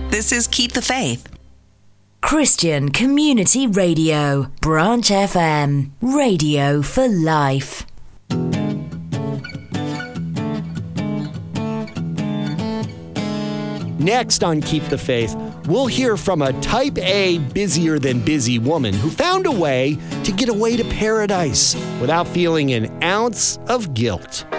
This is Keep the Faith. Christian Community Radio, Branch FM, radio for life. Next on Keep the Faith, we'll hear from a type A busier than busy woman who found a way to get away to paradise without feeling an ounce of guilt.